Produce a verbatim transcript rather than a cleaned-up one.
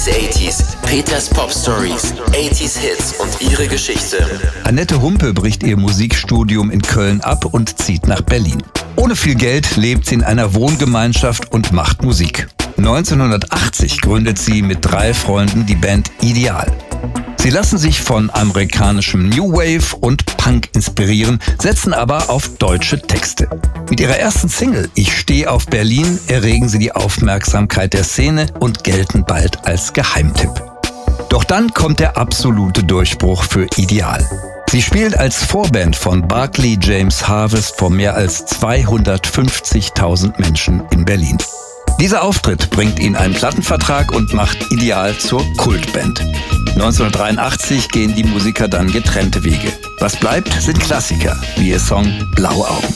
This eighties, Peters Pop Stories, eighties Hits und ihre Geschichte. Annette Humpe bricht ihr Musikstudium in Köln ab und zieht nach Berlin. Ohne viel Geld lebt sie in einer Wohngemeinschaft und macht Musik. neunzehnhundertachtzig gründet sie mit drei Freunden die Band Ideal. Sie lassen sich von amerikanischem New Wave und Punk inspirieren, setzen aber auf deutsche Texte. Mit ihrer ersten Single Ich steh auf Berlin erregen sie die Aufmerksamkeit der Szene und gelten bald als Geheimtipp. Doch dann kommt der absolute Durchbruch für Ideal. Sie spielt als Vorband von Barclay James Harvest vor mehr als zweihundertfünfzigtausend Menschen in Berlin. Dieser Auftritt bringt ihnen einen Plattenvertrag und macht Ideal zur Kultband. neunzehnhundertdreiundachtzig gehen die Musiker dann getrennte Wege. Was bleibt, sind Klassiker, wie ihr Song Blaue Augen.